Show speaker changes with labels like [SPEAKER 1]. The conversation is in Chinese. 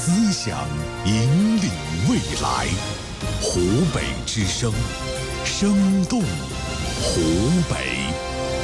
[SPEAKER 1] 思想引领未来。湖北之声，生动湖北。